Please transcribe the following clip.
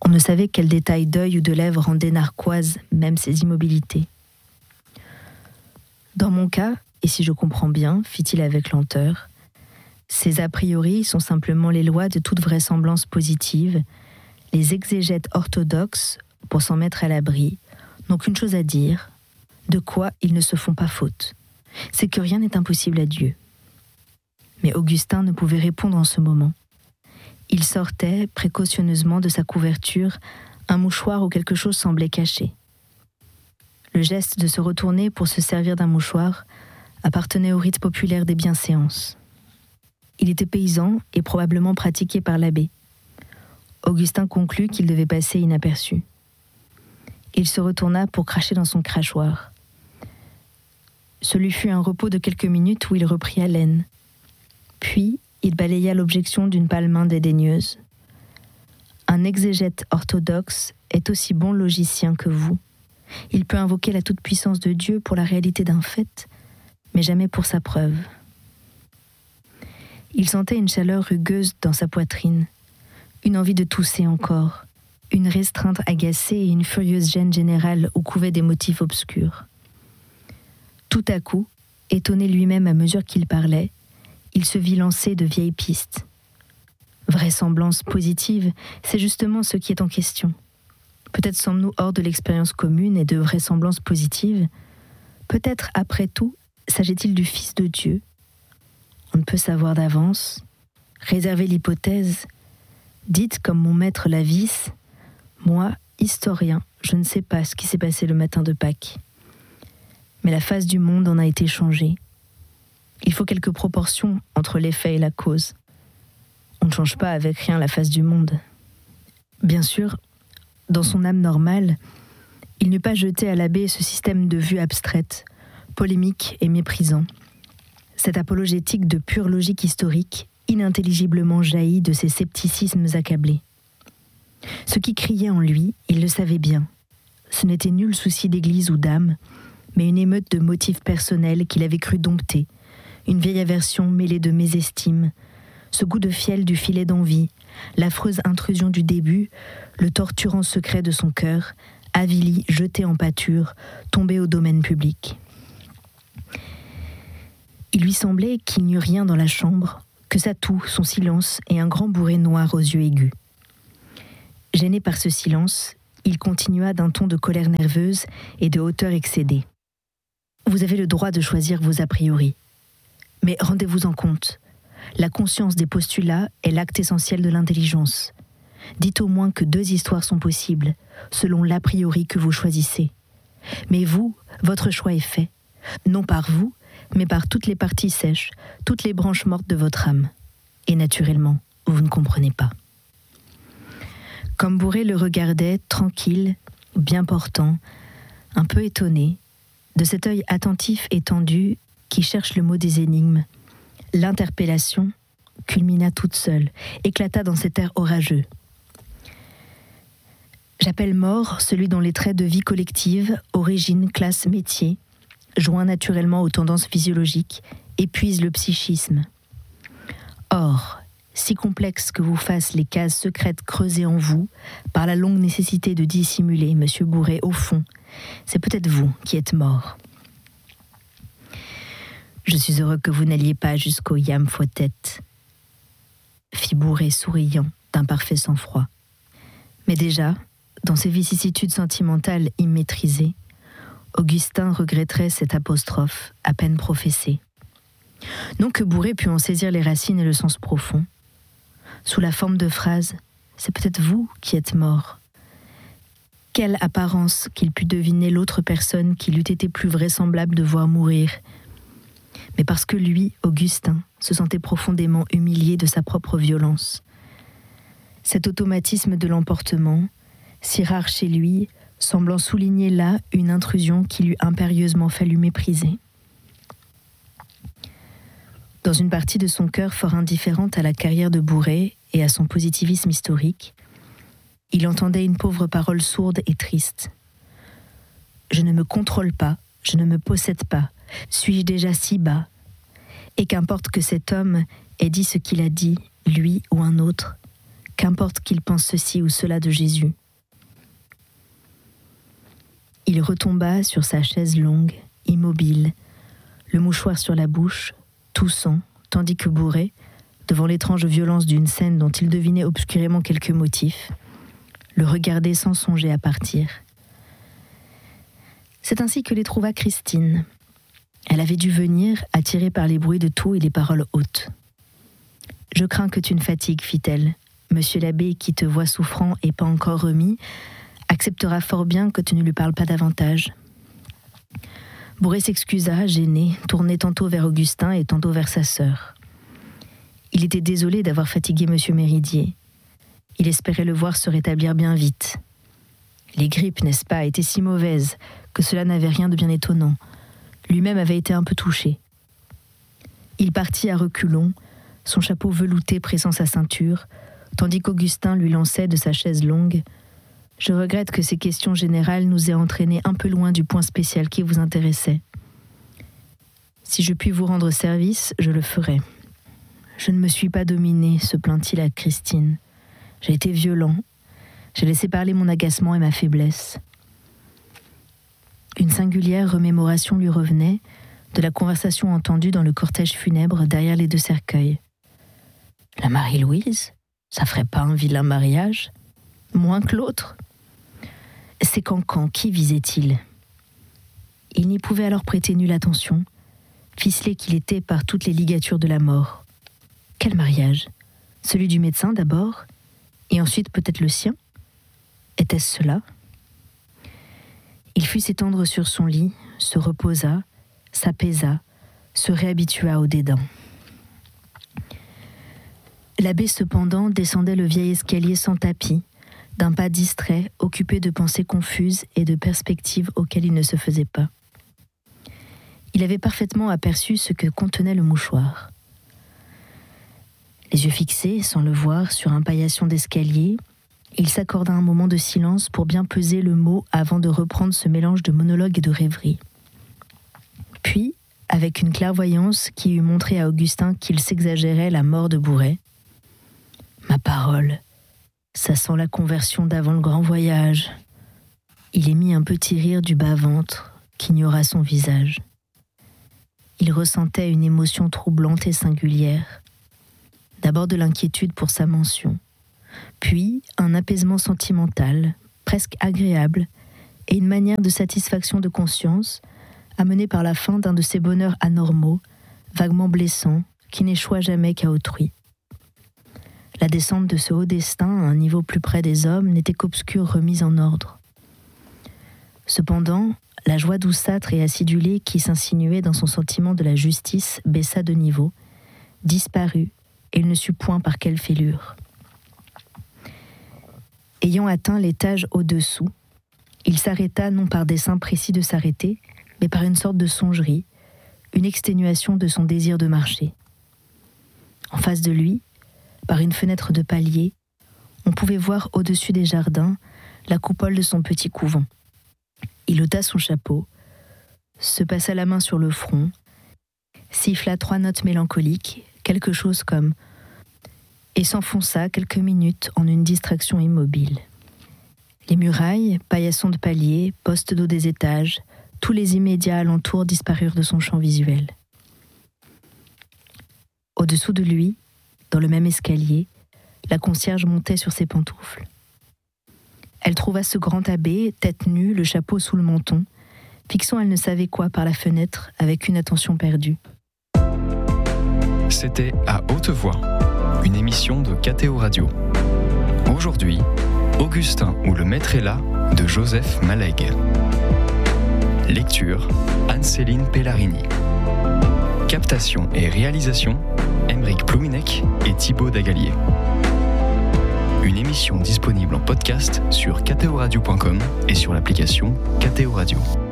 On ne savait quel détail d'œil ou de lèvres rendait narquoise même ses immobilités. Dans mon cas, et si je comprends bien, fit-il avec lenteur, ces a priori sont simplement les lois de toute vraisemblance positive. Les exégètes orthodoxes, pour s'en mettre à l'abri, n'ont qu'une chose à dire, de quoi ils ne se font pas faute. C'est que rien n'est impossible à Dieu. Mais Augustin ne pouvait répondre en ce moment. Il sortait précautionneusement de sa couverture un mouchoir où quelque chose semblait caché. Le geste de se retourner pour se servir d'un mouchoir appartenait au rite populaire des bienséances. Il était paysan et probablement pratiqué par l'abbé. Augustin conclut qu'il devait passer inaperçu. Il se retourna pour cracher dans son crachoir. Ce lui fut un repos de quelques minutes où il reprit haleine. Puis, il balaya l'objection d'une pâle main dédaigneuse. Un exégète orthodoxe est aussi bon logicien que vous. Il peut invoquer la toute-puissance de Dieu pour la réalité d'un fait, mais jamais pour sa preuve. Il sentait une chaleur rugueuse dans sa poitrine, une envie de tousser encore, une restreinte agacée et une furieuse gêne générale où couvaient des motifs obscurs. Tout à coup, étonné lui-même à mesure qu'il parlait, il se vit lancer de vieilles pistes. Vraisemblance positive, c'est justement ce qui est en question. Peut-être sommes-nous hors de l'expérience commune et de vraisemblance positive. Peut-être, après tout, s'agit-il du Fils de Dieu. On ne peut savoir d'avance. Réservez l'hypothèse. Dites comme mon maître Lavis, moi, historien, je ne sais pas ce qui s'est passé le matin de Pâques. Mais la face du monde en a été changée. Il faut quelques proportions entre l'effet et la cause. On ne change pas avec rien la face du monde. Bien sûr, dans son âme normale, il n'eût pas jeté à l'abbé ce système de vue abstraite, polémique et méprisant. Cette apologétique de pure logique historique, inintelligiblement jaillie de ses scepticismes accablés. Ce qui criait en lui, il le savait bien. Ce n'était nul souci d'église ou d'âme, mais une émeute de motifs personnels qu'il avait cru dompter, une vieille aversion mêlée de mésestime, ce goût de fiel du filet d'envie, l'affreuse intrusion du début, le torturant secret de son cœur, avili, jeté en pâture, tombé au domaine public. Il lui semblait qu'il n'y eût rien dans la chambre, que sa toux, son silence et un grand bourré noir aux yeux aigus. Gêné par ce silence, il continua d'un ton de colère nerveuse et de hauteur excédée. Vous avez le droit de choisir vos a priori. Mais rendez-vous-en compte. La conscience des postulats est l'acte essentiel de l'intelligence. Dites au moins que deux histoires sont possibles, selon l'a priori que vous choisissez. Mais vous, votre choix est fait, non par vous, mais par toutes les parties sèches, toutes les branches mortes de votre âme. Et naturellement, vous ne comprenez pas. Comme Bourré le regardait, tranquille, bien portant, un peu étonné, de cet œil attentif et tendu qui cherche le mot des énigmes, l'interpellation culmina toute seule, éclata dans cet air orageux. J'appelle mort celui dont les traits de vie collective, origine, classe, métier, joints naturellement aux tendances physiologiques, épuisent le psychisme. Or, si complexes que vous fassent les cases secrètes creusées en vous, par la longue nécessité de dissimuler, monsieur Bourré, au fond, c'est peut-être vous qui êtes mort. Je suis heureux que vous n'alliez pas jusqu'au Yam Fotet, fit Bourré souriant d'un parfait sang-froid. Mais déjà, dans ses vicissitudes sentimentales immaîtrisées, Augustin regretterait cette apostrophe à peine professée. Non que Bourré pût en saisir les racines et le sens profond. Sous la forme de phrase, c'est peut-être vous qui êtes mort. Quelle apparence qu'il pût deviner l'autre personne qu'il eût été plus vraisemblable de voir mourir. Mais parce que lui, Augustin, se sentait profondément humilié de sa propre violence. Cet automatisme de l'emportement, si rare chez lui, semblant souligner là une intrusion qu'il eût impérieusement fallu mépriser. Dans une partie de son cœur fort indifférente à la carrière de Bourré et à son positivisme historique, il entendait une pauvre parole sourde et triste. « Je ne me contrôle pas, je ne me possède pas, suis-je déjà si bas ? Et qu'importe que cet homme ait dit ce qu'il a dit, lui ou un autre, qu'importe qu'il pense ceci ou cela de Jésus. Il retomba sur sa chaise longue, immobile, le mouchoir sur la bouche, toussant, tandis que Bourret, devant l'étrange violence d'une scène dont il devinait obscurément quelques motifs, le regardait sans songer à partir. C'est ainsi que les trouva Christine. Elle avait dû venir, attirée par les bruits de tout et les paroles hautes. « Je crains que tu ne fatigues, fit-elle. Monsieur l'abbé, qui te voit souffrant et pas encore remis, acceptera fort bien que tu ne lui parles pas davantage. » Bourret s'excusa, gêné, tourné tantôt vers Augustin et tantôt vers sa sœur. Il était désolé d'avoir fatigué Monsieur Méridier. Il espérait le voir se rétablir bien vite. Les grippes, n'est-ce pas, étaient si mauvaises que cela n'avait rien de bien étonnant. Lui-même avait été un peu touché. Il partit à reculons, son chapeau velouté pressant sa ceinture, tandis qu'Augustin lui lançait de sa chaise longue « Je regrette que ces questions générales nous aient entraînés un peu loin du point spécial qui vous intéressait. Si je puis vous rendre service, je le ferai. » « Je ne me suis pas dominé, se plaint-il à Christine. J'ai été violent. J'ai laissé parler mon agacement et ma faiblesse. » Une singulière remémoration lui revenait de la conversation entendue dans le cortège funèbre derrière les deux cercueils. La Marie-Louise, ça ferait pas un vilain mariage? Moins que l'autre? Ces cancans, qui visait-il? Il n'y pouvait alors prêter nulle attention, ficelé qu'il était par toutes les ligatures de la mort. Quel mariage? Celui du médecin d'abord, et ensuite peut-être le sien? Était-ce cela? Il fut s'étendre sur son lit, se reposa, s'apaisa, se réhabitua au dédain. L'abbé cependant descendait le vieil escalier sans tapis, d'un pas distrait, occupé de pensées confuses et de perspectives auxquelles il ne se faisait pas. Il avait parfaitement aperçu ce que contenait le mouchoir. Les yeux fixés, sans le voir, sur un paillasson d'escalier, il s'accorda un moment de silence pour bien peser le mot avant de reprendre ce mélange de monologue et de rêverie. Puis, avec une clairvoyance qui eût montré à Augustin qu'il s'exagérait la mort de Bourret, « Ma parole, ça sent la conversion d'avant le grand voyage. » Il émit un petit rire du bas-ventre qu'ignora son visage. Il ressentait une émotion troublante et singulière. D'abord de l'inquiétude pour sa mention, puis un apaisement sentimental, presque agréable, et une manière de satisfaction de conscience, amenée par la fin d'un de ces bonheurs anormaux, vaguement blessants, qui n'échoient jamais qu'à autrui. La descente de ce haut destin à un niveau plus près des hommes n'était qu'obscure remise en ordre. Cependant, la joie douceâtre et acidulée qui s'insinuait dans son sentiment de la justice baissa de niveau, disparut, et il ne sut point par quelle fêlure. Ayant atteint l'étage au-dessous, il s'arrêta non par dessein précis de s'arrêter, mais par une sorte de songerie, une exténuation de son désir de marcher. En face de lui, par une fenêtre de palier, on pouvait voir au-dessus des jardins la coupole de son petit couvent. Il ôta son chapeau, se passa la main sur le front, siffla 3 notes mélancoliques, quelque chose comme « et s'enfonça quelques minutes en une distraction immobile. Les murailles, paillassons de paliers, postes d'eau des étages, tous les immédiats alentours disparurent de son champ visuel. Au-dessous de lui, dans le même escalier, la concierge montait sur ses pantoufles. Elle trouva ce grand abbé, tête nue, le chapeau sous le menton, fixant elle ne savait quoi par la fenêtre avec une attention perdue. C'était À Haute Voix, une émission de KTO Radio. Aujourd'hui, Augustin ou le maître est là de Joseph Malègue. Lecture, Anne-Céline Pellarini. Captation et réalisation, Aymeric Plouinec et Thibaut Dagalier. Une émission disponible en podcast sur ktoradio.com et sur l'application KTO Radio.